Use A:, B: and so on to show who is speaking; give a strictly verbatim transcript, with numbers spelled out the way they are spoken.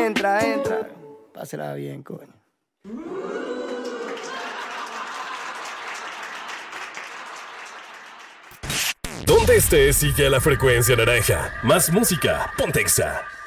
A: entra, entra. Pásela bien, coño.
B: Donde estés, sigue la frecuencia naranja. Más música, Pontexa.